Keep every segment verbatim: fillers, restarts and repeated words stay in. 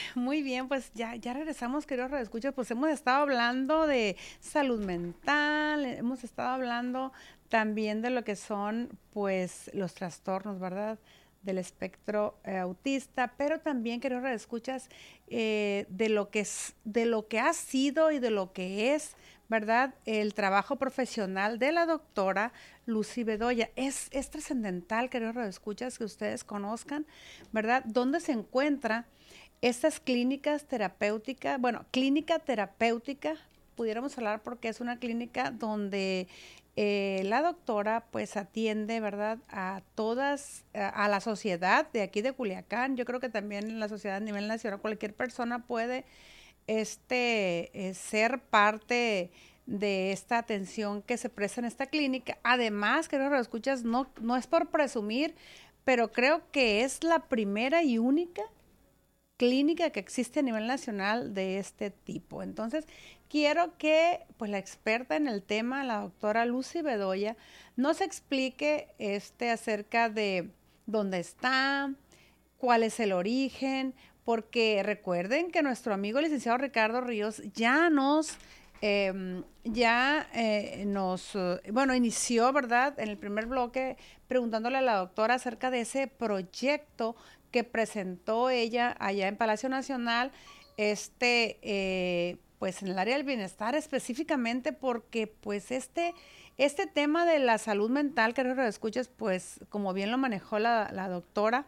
muy bien, pues ya, ya regresamos, queridos radioescuchas, pues hemos estado hablando de salud mental, hemos estado hablando también de lo que son, pues, los trastornos, ¿verdad?, del espectro eh, autista, pero también, queridos radioescuchas, eh, de lo que es, de lo que ha sido y de lo que es, ¿verdad?, el trabajo profesional de la doctora Lucy Bedoya. Es, es trascendental, queridos radioescuchas, que ustedes conozcan, ¿verdad?, dónde se encuentra estas clínicas terapéuticas, bueno, clínica terapéutica, pudiéramos hablar porque es una clínica donde eh, la doctora pues atiende, ¿verdad?, a todas, a, a la sociedad de aquí de Culiacán. Yo creo que también en la sociedad a nivel nacional cualquier persona puede este, eh, ser parte de esta atención que se presta en esta clínica. Además, creo que lo escuchas, no, no es por presumir, pero creo que es la primera y única clínica que existe a nivel nacional de este tipo. Entonces, quiero que pues la experta en el tema, la doctora Lucy Bedoya, nos explique este acerca de dónde está, cuál es el origen, porque recuerden que nuestro amigo el licenciado Ricardo Ríos ya nos eh, ya eh, nos, uh, bueno, inició, ¿verdad?, en el primer bloque preguntándole a la doctora acerca de ese proyecto que presentó ella allá en Palacio Nacional, este, eh, pues en el área del bienestar específicamente porque pues este, este tema de la salud mental, que lo escuchas, pues como bien lo manejó la, la doctora,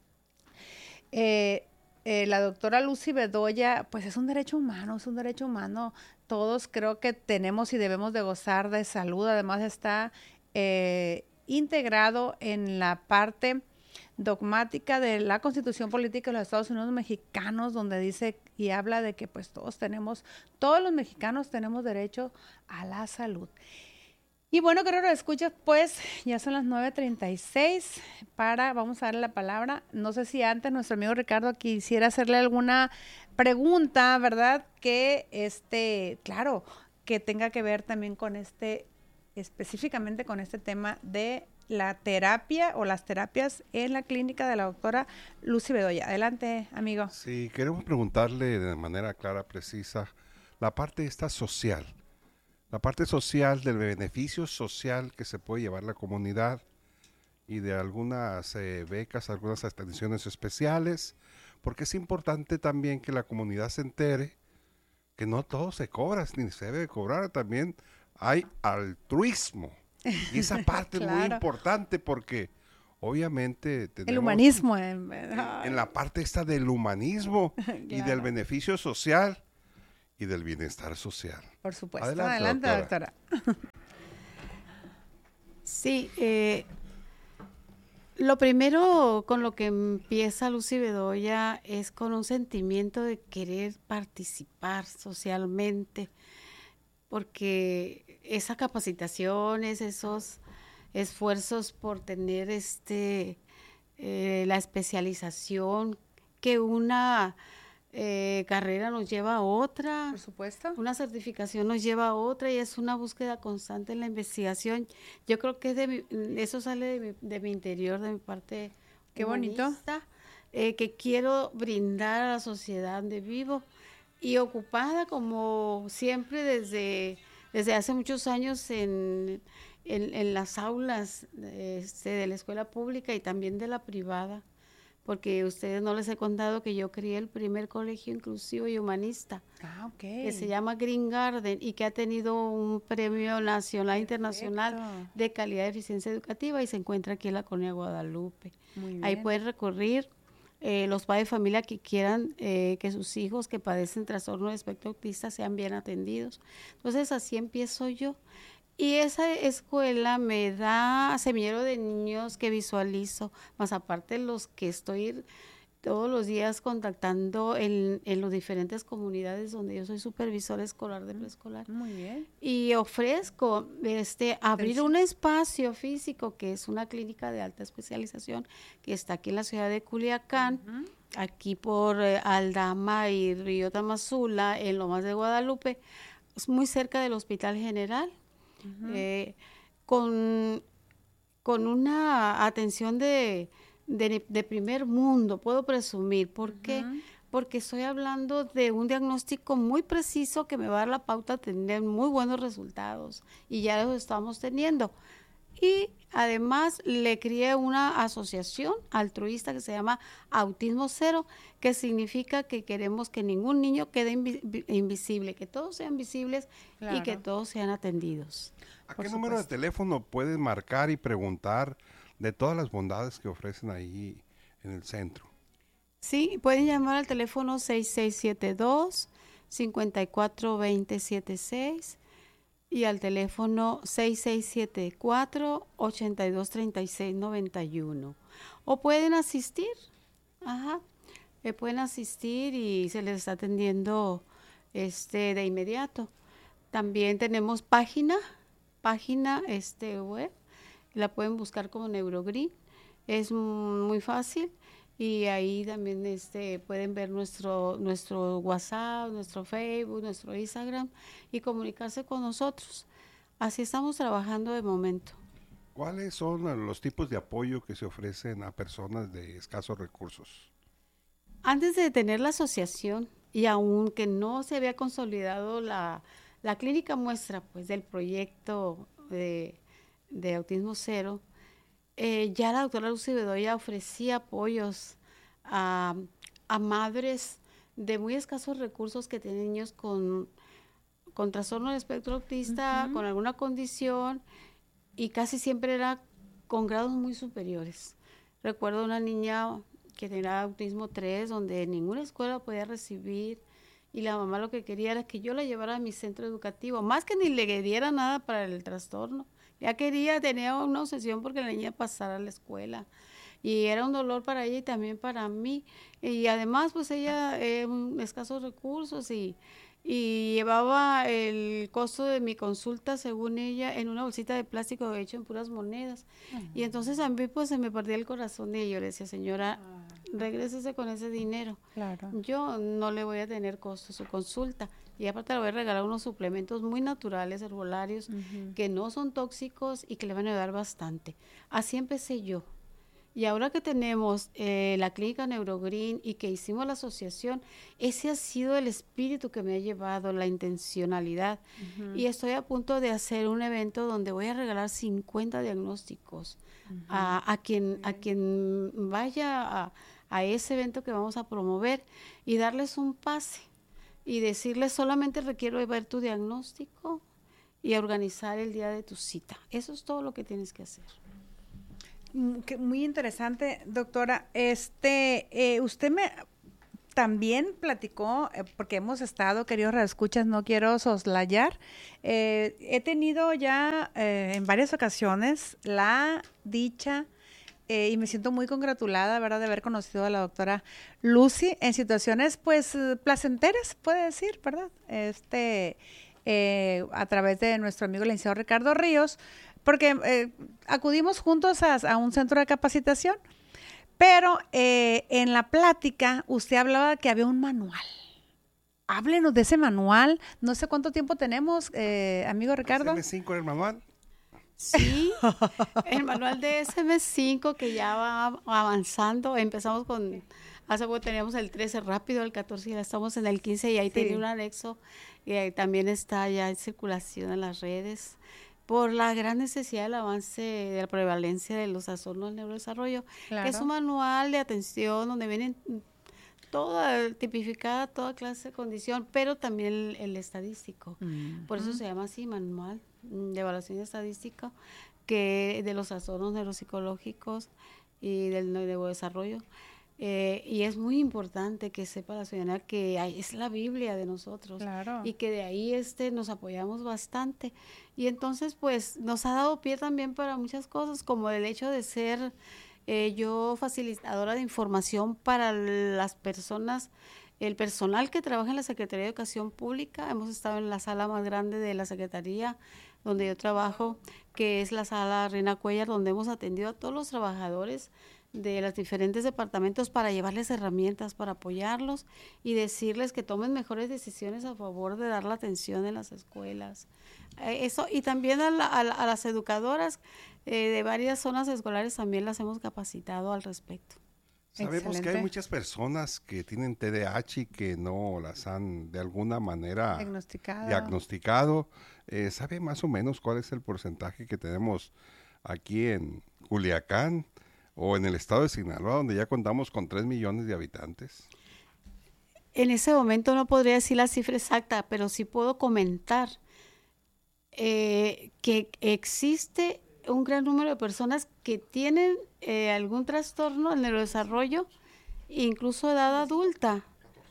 eh, eh, la doctora Lucy Bedoya, pues es un derecho humano, es un derecho humano. Todos creo que tenemos y debemos de gozar de salud. Además está eh, integrado en la parte dogmática de la Constitución Política de los Estados Unidos Mexicanos, donde dice y habla de que pues todos tenemos, todos los mexicanos tenemos derecho a la salud. Y bueno, queridos escuchas, pues ya son las nueve treinta y seis para, vamos a darle la palabra. No sé si antes nuestro amigo Ricardo quisiera hacerle alguna pregunta, ¿verdad? Que este, claro, que tenga que ver también con este, específicamente con este tema de la terapia o las terapias en la clínica de la doctora Lucy Bedoya. Adelante, amigo. Sí, queremos preguntarle de manera clara, precisa, la parte esta social, la parte social del beneficio social que se puede llevar la comunidad y de algunas eh, becas, algunas atenciones especiales, porque es importante también que la comunidad se entere que no todo se cobra, ni se debe cobrar, también hay altruismo. Y esa parte es muy Claro. importante porque obviamente El tenemos humanismo. Eh, en, en la parte esta del humanismo y del claro. beneficio social y del bienestar social. Por supuesto. Adelante, Adelante, doctora. doctora. Sí, eh, lo primero con lo que empieza Lucy Bedoya es con un sentimiento de querer participar socialmente, porque esas capacitaciones, esos esfuerzos por tener este eh, la especialización que una eh, carrera nos lleva a otra, Por supuesto. una certificación nos lleva a otra y es una búsqueda constante en la investigación. Yo creo que es de mi, eso sale de mi, de mi interior, de mi parte Qué bonito. humanista, eh, que quiero brindar a la sociedad donde vivo y ocupada como siempre desde, desde hace muchos años en, en, en las aulas este, de la escuela pública y también de la privada, porque a ustedes no les he contado que yo creé el primer colegio inclusivo y humanista, Ah, ok. que se llama Green Garden y que ha tenido un premio nacional e internacional de calidad de eficiencia educativa y se encuentra aquí en la colonia Guadalupe. Muy bien. Ahí pueden recurrir eh, los padres de familia que quieran eh, que sus hijos que padecen trastorno de espectro autista sean bien atendidos. Entonces así empiezo yo. Y esa escuela me da semillero de niños que visualizo, más aparte los que estoy todos los días contactando en, en las diferentes comunidades donde yo soy supervisora escolar de preescolar. Muy bien. Y ofrezco este abrir un espacio físico que es una clínica de alta especialización que está aquí en la ciudad de Culiacán, uh-huh. aquí por eh, Aldama y Río Tamazula, en Lomas de Guadalupe, es muy cerca del Hospital General. Uh-huh. eh, con, con una atención de, de, de primer mundo, puedo presumir. ¿Por uh-huh. qué? porque estoy hablando de un diagnóstico muy preciso que me va a dar la pauta a tener muy buenos resultados, y ya los estamos teniendo. Y además le crié una asociación altruista que se llama Autismo Cero, que significa que queremos que ningún niño quede invi- invisible, que todos sean visibles, Claro. y que todos sean atendidos. ¿A Por qué número de supuesto. teléfono puedes marcar y preguntar de todas las bondades que ofrecen ahí en el centro? Sí, pueden llamar al teléfono seis seis siete dos, cinco cuatro dos cero siete seis y al teléfono seis seis siete cuatro, ocho dos tres seis nueve uno. O pueden asistir, ajá, eh, pueden asistir y se les está atendiendo este, de inmediato. También tenemos página, página este, web, la pueden buscar como Neurogreen, es muy fácil. Y ahí también este, pueden ver nuestro, nuestro WhatsApp, nuestro Facebook, nuestro Instagram y comunicarse con nosotros. Así estamos trabajando de momento. ¿Cuáles son los tipos de apoyo que se ofrecen a personas de escasos recursos? Antes de tener la asociación, y aunque no se había consolidado la, la clínica muestra pues, del proyecto de, de Autismo Cero, Eh, ya la doctora Lucy Bedoya ofrecía apoyos a, a madres de muy escasos recursos que tienen niños con, con trastorno del espectro autista, Ujú. con alguna condición, y casi siempre era con grados muy superiores. Recuerdo una niña que tenía autismo tres, donde ninguna escuela podía recibir, y la mamá lo que quería era que yo la llevara a mi centro educativo, más que ni le diera nada para el trastorno. Ya quería, tenía una obsesión porque la niña pasara a la escuela. Y era un dolor para ella y también para mí. Y además, pues ella, eh, escasos recursos, y, y llevaba el costo de mi consulta, según ella, en una bolsita de plástico hecho en puras monedas. Y entonces a mí, pues se me perdía el corazón, y yo le decía, señora, regrésese con ese dinero. Claro. Yo no le voy a tener costo a su consulta. Y aparte le voy a regalar unos suplementos muy naturales, herbolarios, Ujú. que no son tóxicos y que le van a ayudar bastante. Así empecé yo. Y ahora que tenemos eh, la clínica Neurogreen y que hicimos la asociación, ese ha sido el espíritu que me ha llevado, la intencionalidad. Ujú. Y estoy a punto de hacer un evento donde voy a regalar cincuenta diagnósticos a, a quien, a quien vaya a, a ese evento que vamos a promover, y darles un pase y decirles, solamente requiero ver tu diagnóstico y organizar el día de tu cita. Eso es todo lo que tienes que hacer. Mm, que muy interesante, doctora. Este, eh, usted me también platicó, eh, porque hemos estado, queridos radioescuchas, no quiero soslayar, eh, he tenido ya eh, en varias ocasiones la dicha, eh, y me siento muy congratulada, ¿verdad?, de haber conocido a la doctora Lucy en situaciones, pues, eh, placenteras, puede decir, ¿verdad? Este, eh, a través de nuestro amigo el licenciado Ricardo Ríos, porque eh, acudimos juntos a, a un centro de capacitación, pero eh, en la plática usted hablaba que había un manual. Háblenos de ese manual. No sé cuánto tiempo tenemos, eh, amigo Ricardo. ¿S M cinco en el manual? Sí, el manual de S M cinco que ya va avanzando. Empezamos con, hace poco teníamos el trece rápido, el catorce, y ya estamos en el quince, y ahí Sí. tiene un anexo, y ahí también está ya en circulación en las redes, por la gran necesidad del avance de la prevalencia de los trastornos del neurodesarrollo, Claro. que es un manual de atención donde vienen toda tipificada, toda clase de condición, pero también el, el estadístico. Mm. Por eso se llama así, manual de evaluación estadística, que de los trastornos neuropsicológicos y del neurodesarrollo. Eh, y es muy importante que sepa la ciudadanía que hay, es la Biblia de nosotros, Claro. y que de ahí este nos apoyamos bastante. Y entonces pues nos ha dado pie también para muchas cosas, como el hecho de ser eh, yo facilitadora de información para las personas, el personal que trabaja en la Secretaría de Educación Pública. Hemos estado en la sala más grande de la Secretaría donde yo trabajo, que es la sala Reina Cuellar, donde hemos atendido a todos los trabajadores de los diferentes departamentos para llevarles herramientas, para apoyarlos y decirles que tomen mejores decisiones a favor de dar la atención en las escuelas. Eh, eso, y también a, la, a, la, a las educadoras eh, de varias zonas escolares también las hemos capacitado al respecto. Sabemos Excelente. que hay muchas personas que tienen T D A H y que no las han de alguna manera Diagnosticado. diagnosticado. Eh, ¿Sabe más o menos cuál es el porcentaje que tenemos aquí en Culiacán o en el estado de Sinaloa, donde ya contamos con tres millones de habitantes? En ese momento no podría decir la cifra exacta, pero sí puedo comentar eh, que existe un gran número de personas que tienen eh, algún trastorno en el neurodesarrollo, incluso edad adulta,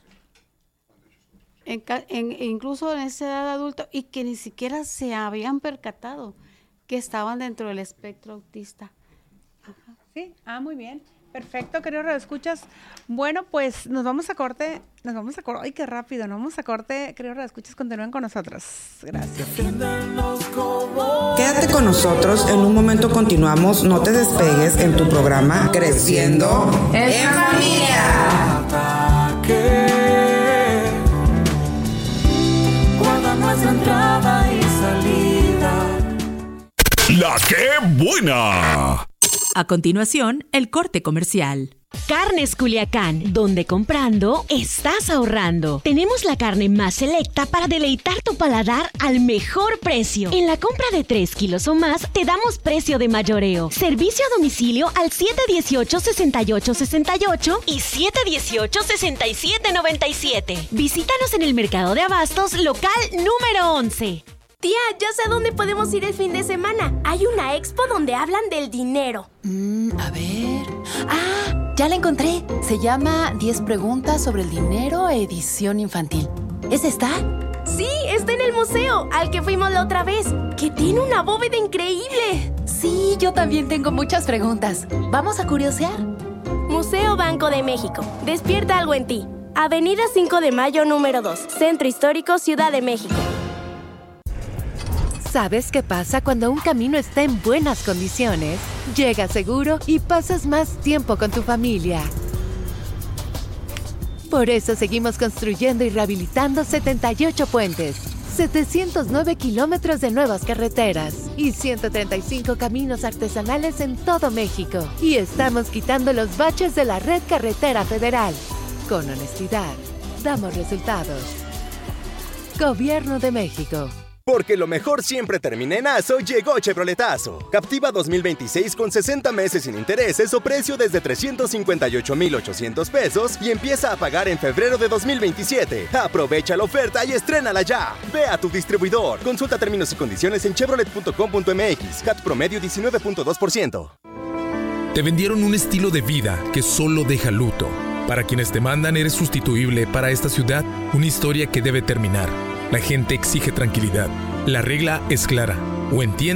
en, ca- en- incluso en esa edad adulta, y que ni siquiera se habían percatado que estaban dentro del espectro autista. Sí, ah, muy bien. Perfecto, queridos radioescuchas. Bueno, pues nos vamos a corte, nos vamos a corte, ay, qué rápido, nos vamos a corte, queridos radioescuchas, continúen con nosotros. Gracias. Quédate con nosotros, en un momento continuamos, no te despegues en tu programa Creciendo en Familia. Guarda nuestra entrada y salida. ¡La qué buena! A continuación, el corte comercial. Carnes Culiacán, donde comprando estás ahorrando. Tenemos la carne más selecta para deleitar tu paladar al mejor precio. En la compra de tres kilos o más, te damos precio de mayoreo. Servicio a domicilio al siete dieciocho, sesenta y ocho sesenta y ocho y siete dieciocho, sesenta y siete noventa y siete. Visítanos en el Mercado de Abastos local número once. Tía, ya sé a dónde podemos ir el fin de semana. Hay una expo donde hablan del dinero. Mm, a ver... ¡Ah! Ya la encontré. Se llama diez preguntas sobre el dinero, edición infantil. ¿Es esta? Sí, está en el museo, al que fuimos la otra vez, que tiene una bóveda increíble. Sí, yo también tengo muchas preguntas. ¿Vamos a curiosear? Museo Banco de México. Despierta algo en ti. Avenida cinco de Mayo, número dos. Centro Histórico, Ciudad de México. ¿Sabes qué pasa cuando un camino está en buenas condiciones? Llegas seguro y pasas más tiempo con tu familia. Por eso seguimos construyendo y rehabilitando setenta y ocho puentes, setecientos nueve kilómetros de nuevas carreteras y ciento treinta y cinco caminos artesanales en todo México. Y estamos quitando los baches de la red carretera federal. Con honestidad, damos resultados. Gobierno de México. Porque lo mejor siempre termina en aso, llegó Chevroletazo. Captiva dos mil veintiséis con sesenta meses sin intereses o precio desde trescientos cincuenta y ocho mil ochocientos pesos y empieza a pagar en febrero de dos mil veintisiete. Aprovecha la oferta y estrénala ya. Ve a tu distribuidor. Consulta términos y condiciones en chevrolet punto com punto m x. C A T promedio diecinueve punto dos por ciento. Te vendieron un estilo de vida que solo deja luto. Para quienes te mandan, eres sustituible. Para esta ciudad, una historia que debe terminar. La gente exige tranquilidad. La regla es clara. O entiende